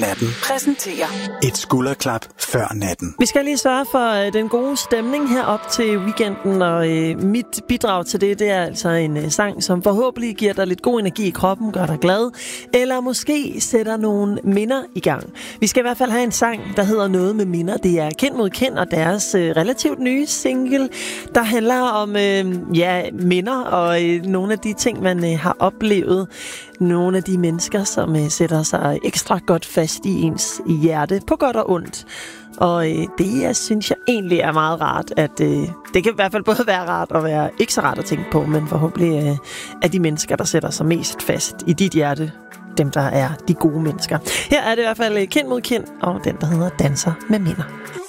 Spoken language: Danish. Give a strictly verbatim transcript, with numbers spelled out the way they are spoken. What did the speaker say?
Natten præsenterer et skulderklap før natten. Vi skal lige sørge for øh, den gode stemning her op til weekenden, og øh, mit bidrag til det, det er altså en øh, sang, som forhåbentlig giver dig lidt god energi i kroppen, gør dig glad, eller måske sætter nogle minder i gang. Vi skal i hvert fald have en sang, der hedder Noget med minder. Det er Kind mod Kind og deres øh, relativt nye single, der handler om øh, ja, minder og øh, nogle af de ting, man øh, har oplevet. Nogle af de mennesker, som øh, sætter sig ekstra godt fast i ens hjerte, på godt og ondt. Og øh, det, jeg synes jeg egentlig er meget rart, at øh, det kan i hvert fald både være rart og være ikke så rart at tænke på, men forhåbentlig øh, er de mennesker, der sætter sig mest fast i dit hjerte, dem, der er de gode mennesker. Her er det i hvert fald Kind mod Kind, og den, der hedder Danser med minder.